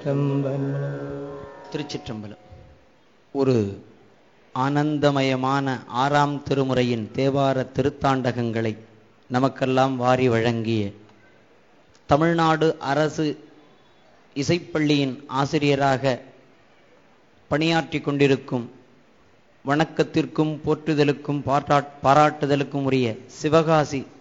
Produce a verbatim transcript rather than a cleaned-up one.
திருச்சிற்றம்பலம். ஒரு ஆனந்தமயமான ஆறாம் திருமுறையின் தேவார திருத்தாண்டகங்களை நமக்கெல்லாம் வாரி வழங்கிய தமிழ்நாடு அரசு இசைப்பள்ளியின் ஆசிரியராக பணியாற்றி கொண்டிருக்கும், வணக்கத்திற்கும் போற்றுதலுக்கும் பாராட்டுதலுக்கும் உரிய சிவகாசி